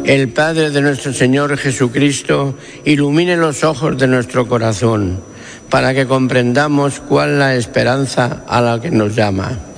el Padre de nuestro Señor Jesucristo ilumine los ojos de nuestro corazón, para que comprendamos cuál es la esperanza a la que nos llama.